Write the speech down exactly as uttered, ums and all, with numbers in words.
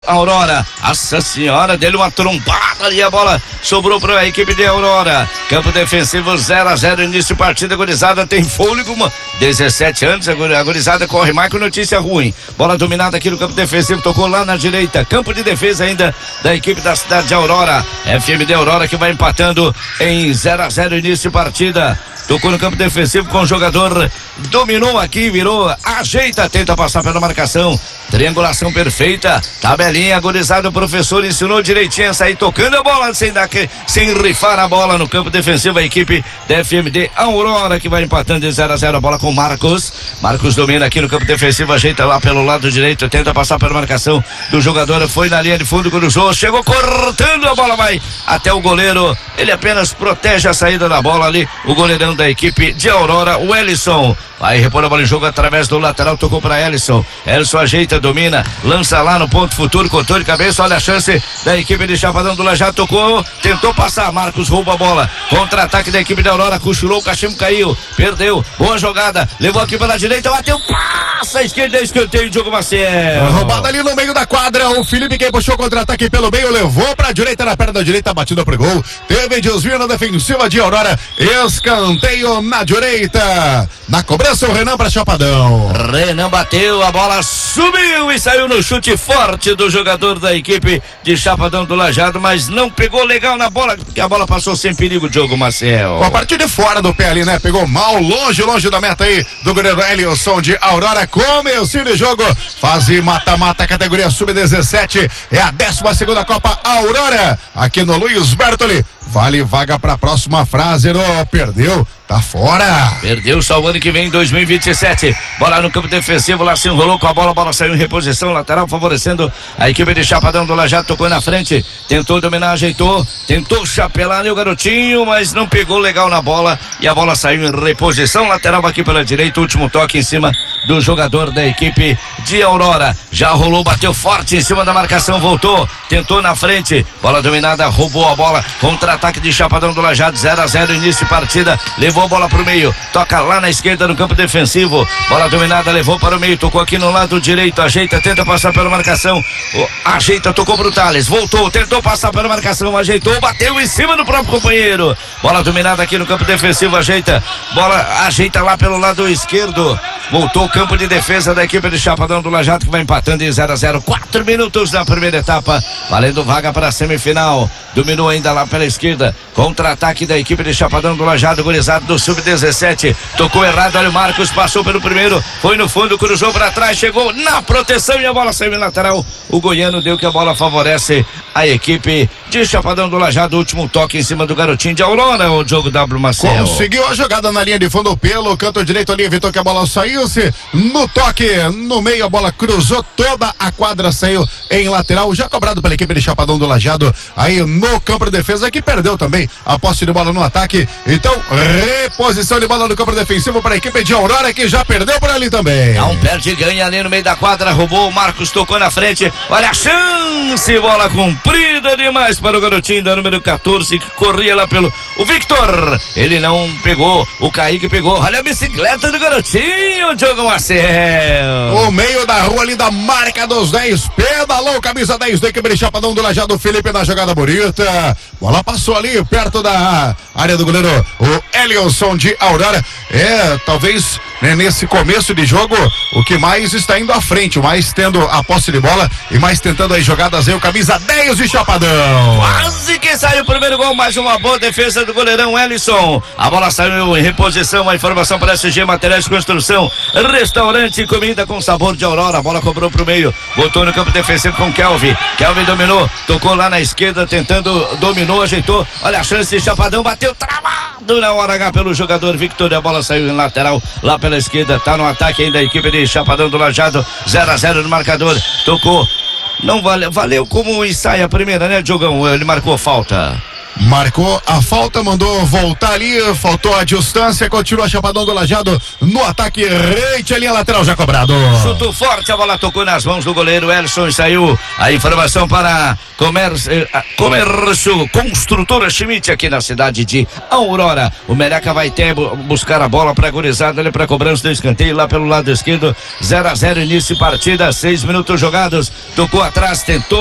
Aurora, nossa senhora, dele uma trombada ali, a bola sobrou para a equipe de Aurora. Campo defensivo zero a zero, início de partida, gurizada tem fôlego, uma, dezessete anos, a gurizada corre mais com notícia ruim. Bola dominada aqui no campo defensivo, tocou lá na direita, campo de defesa ainda da equipe da cidade de Aurora. F M de Aurora que vai empatando em zero a zero, início de partida. Tocou no campo defensivo com o jogador, dominou aqui, virou, ajeita, tenta passar pela marcação, triangulação perfeita, tabelinha, gurizada, o professor ensinou direitinho a sair tocando a bola sem dar, sem rifar a bola no campo defensivo, a equipe da F M de Aurora que vai empatando em zero a zero, a bola com Marcos, Marcos domina aqui no campo defensivo, ajeita lá pelo lado direito, tenta passar pela marcação do jogador, foi na linha de fundo, cruzou, chegou cortando, a bola vai até o goleiro, ele apenas protege a saída da bola ali, o goleirão da equipe de Aurora, o Ellison, vai repor a bola em jogo através do lateral, tocou para Ellison, Ellison ajeita, domina, lança lá no ponto futuro, cortou de cabeça, olha a chance da equipe de Chapadão do Lajeado, tocou, tentou passar, Marcos rouba a bola, contra-ataque da equipe da Aurora, cochilou, o cachimbo caiu, perdeu, boa jogada, levou aqui pela direita, bateu, passa a esquerda, escanteio, Diogo Maciel. Roubada ali no meio da quadra, o Felipe quem puxou contra-ataque pelo meio, levou pra direita, na perna da direita, batida pro gol, teve desvio na defensiva de Aurora, escanteio na direita, na cobrança o Renan pra Chapadão. Renan bateu, a bola subiu e saiu no chute forte do jogador da equipe de Chapadão do Lajeado, mas não pegou legal na bola, porque a bola passou sem perigo, Diogo Maciel. Com a partir de fora do pé ali, né? Pegou mal, longe, longe da meta aí do goleiro Ellison de Aurora. Começo de jogo, fase mata-mata, categoria sub dezessete, é a décima segunda Copa Aurora, aqui no Luiz Bertoli. Vale vaga pra próxima frase, não perdeu, tá fora. Perdeu só o ano que vem, dois mil e vinte e sete. Bola no campo defensivo, lá se enrolou com a bola, a bola saiu em reposição lateral, favorecendo a equipe de Chapadão do Lajeado, tocou na frente, tentou dominar, ajeitou, tentou chapelar ali o garotinho, mas não pegou legal na bola e a bola saiu em reposição lateral aqui pela direita, último toque em cima do jogador da equipe de Aurora. Já rolou, bateu forte em cima da marcação, voltou, tentou na frente, bola dominada, roubou a bola, contra-ataque de Chapadão do Lajeado, zero a zero, início de partida, levou a bola pro meio, toca lá na esquerda no campo defensivo, bola dominada, levou para o meio, tocou aqui no lado direito, ajeita, tenta passar pela marcação, ajeita, tocou pro Thales, voltou, tentou passar pela marcação, ajeitou, bateu em cima do próprio companheiro, bola dominada aqui no campo defensivo, ajeita, bola, ajeita lá pelo lado esquerdo, voltou o campo de defesa da equipe de Chapadão do Lajeado que vai empatando em zero a zero, quatro minutos na primeira etapa, valendo vaga para a semifinal, dominou ainda lá pela esquerda, contra-ataque da equipe de Chapadão do Lajeado, gurizado do sub dezessete, tocou errado, olha o Marcos, passou pelo primeiro, foi no fundo, cruzou para trás, chegou na proteção e a bola saiu em lateral, o goiano deu que a bola favorece a equipe de Chapadão do Lajeado, último toque em cima do garotinho de Aurora, o Diogo W. Maciel. Conseguiu a jogada na linha de fundo pelo canto direito ali, evitou que a bola saísse, no toque, no meio a bola cruzou toda a quadra, saiu em lateral, já cobrado pela equipe de Chapadão do Lajeado, aí no campo de defesa, que perdeu também a posse de bola no ataque, então reposição de bola no campo defensivo para a equipe de Aurora, que já perdeu por ali também. Não perde, ganha ali no meio da quadra, roubou, o Marcos tocou na frente, olha a chance, bola comprida demais para o garotinho da número quatorze, que corria lá pelo, o Victor, ele não pegou, o Kaique pegou, olha a bicicleta do garotinho, Diogo Marcel. O meio da rua ali da marca dos dez, pedalou, camisa dez da equipe de Chapadão do Lajeado, Felipe na jogada bonita, bola passou ali perto da área do goleiro, o Ellison de Aurora, é, talvez, né, nesse começo de jogo, o que mais está indo à frente, o mais tendo a posse de bola e mais tentando as jogadas aí, o camisa dez de Chapadão. Quase que saiu o primeiro gol, mais uma boa defesa do goleirão Ellison, a bola saiu em reposição, a informação para S G Materiais de Construção, restaurante e comida com sabor de Aurora, a bola cobrou pro meio, botou no campo defensivo com Kelvin, Kelvin dominou, tocou lá na esquerda, tentando, dominou, ajeitou, olha a chance de Chapadão, bateu travado na hora H pelo jogador Victor, a bola saiu em lateral, lá pela esquerda, tá no ataque ainda a equipe de Chapadão do Lajeado, zero a zero no marcador, tocou, não valeu, valeu como ensaio a primeira, né, Diogão? Ele marcou falta. Marcou a falta, mandou voltar ali, faltou a distância, continua Chapadão do Lajeado no ataque, rente, a linha lateral já cobrado. Chutou forte, a bola tocou nas mãos do goleiro Elson e saiu a informação para comércio, eh, comércio Construtora Schmidt aqui na cidade de Aurora. O Meleca vai ter buscar a bola para a gurizada ali para cobrança do escanteio lá pelo lado esquerdo. zero a zero início de partida, seis minutos jogados, tocou atrás, tentou